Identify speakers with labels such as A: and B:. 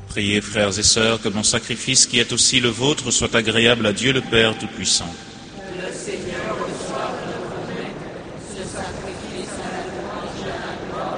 A: Priez, frères et sœurs, que mon sacrifice, qui est aussi le vôtre, soit agréable à Dieu le Père Tout-Puissant.
B: Que le Seigneur reçoive de vos mains ce sacrifice à la louange et à la gloire